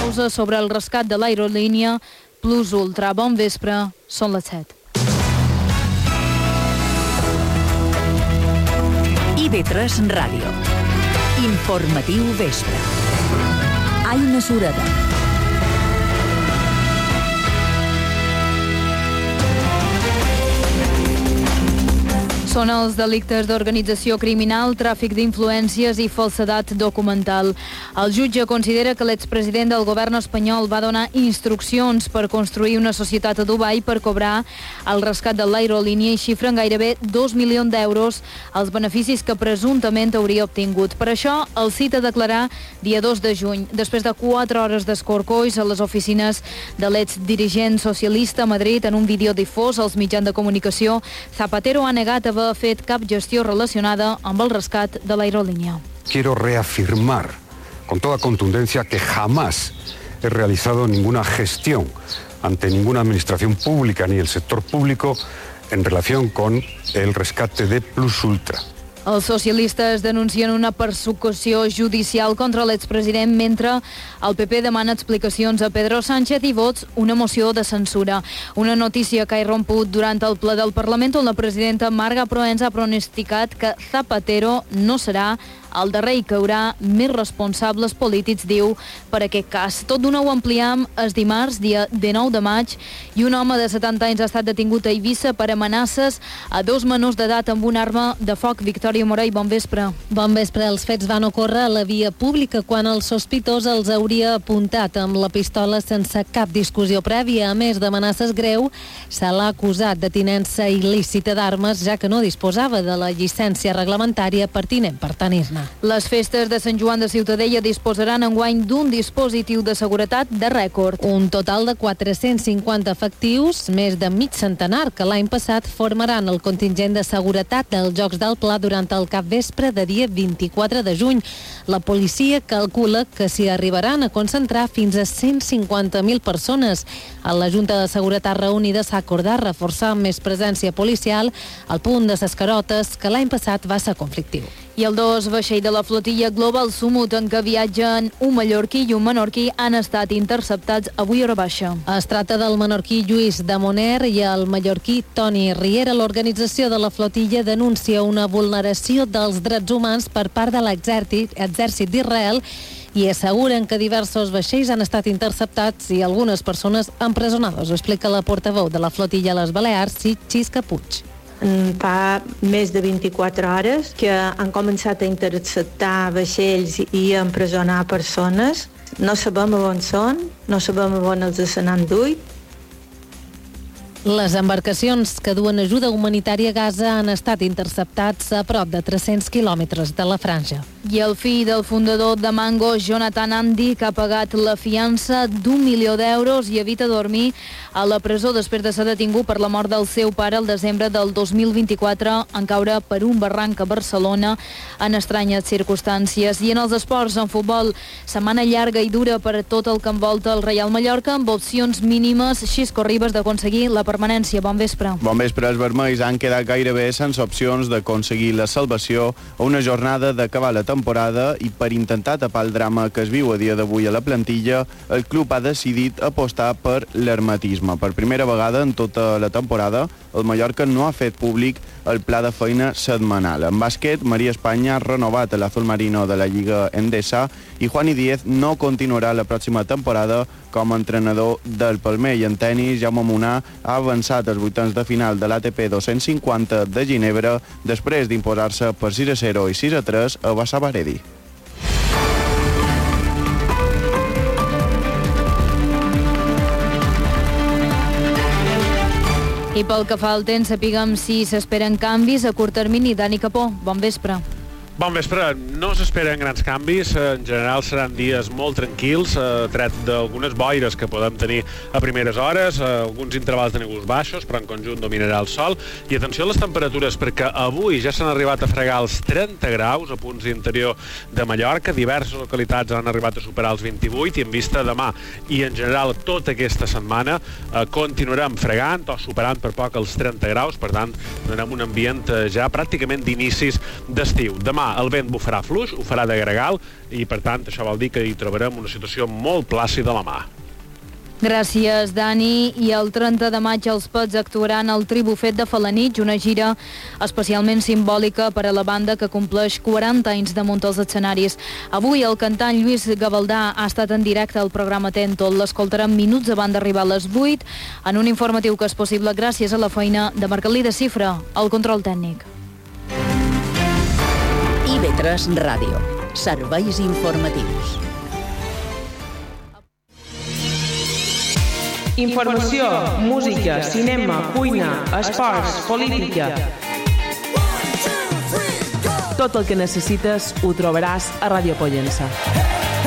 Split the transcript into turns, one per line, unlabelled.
pausa sobre el rescat de l'aerolínia Plus Ultra. Bon vespre, són les 7.
IB3 Ràdio. Informatiu vespre. Aina Sureda.
Són els delictes d'organització criminal, tràfic d'influències i falsedat documental. El jutge considera que l'expresident del govern espanyol va donar instruccions per construir una societat a Dubai per cobrar el rescat de l'aerolínia i xifren gairebé 2 milions d'euros els beneficis que presumptament hauria obtingut. Per això, el cita a declarar dia 2 de juny, després de 4 hores d'escorcolls a les oficines de l'exdirigent socialista a Madrid. En un vídeo difós als mitjans de comunicació, Zapatero ha negat haver fet cap gestió relacionada amb el rescat de l'aerolínia.
Quiero reafirmar con toda contundencia que jamás he realizado ninguna gestión ante ninguna administración pública ni el sector público en relación con el rescate de Plus Ultra.
Els socialistes denuncien una persecució judicial contra l'expresident mentre el PP demana explicacions a Pedro Sánchez i vots una moció de censura. Una notícia que ha irromput durant el ple del Parlament on la presidenta Marga Proens ha pronosticat que Zapatero no serà el darrer i que hi haurà més responsables polítics, diu, per aquest cas. Tot d'una ho ampliam el dimarts, dia 19 de maig, i un home de 70 anys ha estat detingut a Eivissa per amenaces a 2 menors d'edat amb una arma de foc. Victòria Morell, bon vespre.
Bon vespre. Els fets van ocórrer a la via pública quan el sospitós els hauria apuntat amb la pistola sense cap discussió prèvia. A més d'amenaces greu, se l'ha acusat de tinença il·lícita d'armes, ja que no disposava de la llicència reglamentària pertinent per tenir-ne.
Les festes de Sant Joan de Ciutadella disposaran enguany d'un dispositiu de seguretat de rècord.
Un total de 450 efectius, més de mig centenar que l'any passat formaran el contingent de seguretat dels Jocs del Pla durant el capvespre de dia 24 de juny. La policia calcula que s'hi arribaran a concentrar fins a 150.000 persones. A la Junta de Seguretat reunida s'ha acordat reforçar amb més presència policial al punt de ses Carotes, que l'any passat va ser conflictiu.
I el 2 vaixell de la flotilla Global Sumut, en què viatgen un mallorquí i un menorquí, han estat interceptats avui a hora baixa.
Es tracta del menorquí Lluís de Moner i el mallorquí Toni Riera. L'organització de la flotilla denuncia una vulneració dels drets humans per part de l'exèrcit d'Israel i asseguren que diversos vaixells han estat interceptats i algunes persones empresonades. Ho explica la portaveu de la flotilla a les Balears, Xisca Puig.
Fa més de 24 hores que han començat a interceptar vaixells i a empresonar persones. No sabem on són, no sabem on els s'han enduit.
Les embarcacions que duen ajuda humanitària a Gaza han estat interceptats a prop de 300 quilòmetres de la franja.
I el fill del fundador de Mango, Jonathan Andy, que ha pagat la fiança d'1 milió d'euros i evita dormir a la presó després de ser detingut per la mort del seu pare el desembre del 2024 en caure per un barranc a Barcelona en estranyes circumstàncies. I en els esports, en futbol, setmana llarga i dura per a tot el que envolta el Reial Mallorca, amb opcions mínimes. Xisco Ribas d'aconseguir la permanència. Bon vespre.
Bon vespre. Els vermells han quedat gairebé sense opcions d'aconseguir la salvació a una jornada d'acabar la temporada i per intentar tapar el drama que es viu a dia d'avui a la plantilla, el club ha decidit apostar per l'hermetisme. Per primera vegada en tota la temporada, el Mallorca no ha fet públic el pla de feina setmanal. En bàsquet, Maria Espanya ha renovat a l'Azul Marino de la Lliga Endesa i Juani Díez no continuarà la pròxima temporada com a entrenador del Palmer. I en tenis, Jaume Munar ha avançat als vuitens de final de l'ATP 250 de Ginebra després d'imposar-se per 6-0 i 6-3 a Basabaredi.
I pel que fa al temps, sapiguem si s'esperen canvis a curt termini. Dani Capó, bon vespre.
Bon vespre. No s'esperen grans canvis. En general seran dies molt tranquils, tret d'algunes boires que podem tenir a primeres hores, alguns intervals de núvols baixos, però en conjunt dominarà el sol. I atenció a les temperatures, perquè avui ja s'han arribat a fregar els 30 graus a punts d'interior de Mallorca. Diverses localitats han arribat a superar els 28 i en vista demà i en general tota aquesta setmana continuarem fregant o superant per poc els 30 graus. Per tant, tindrem un ambient ja pràcticament d'inicis d'estiu. Demà Demà el vent bufarà fluix, ho farà de gregal, i per tant això vol dir que hi trobarem una situació molt plàcida a la mà.
Gràcies, Dani. I el 30 de maig els Pets actuaran al Tribufet de Falanitx, una gira especialment simbòlica per a la banda que compleix 40 anys de muntar els escenaris. Avui el cantant Lluís Gavaldà ha estat en directe al programa Tentol. L'escoltarem minuts abans d'arribar a les 8 en un informatiu que és possible gràcies a la feina de Marc-Alí de Cifra, el control tècnic.
IB3 Ràdio. Serveis informatius.
Informació, música, cinema, cuina, esports, política. Tot el que necessites ho trobaràs a Ràdio Pollença.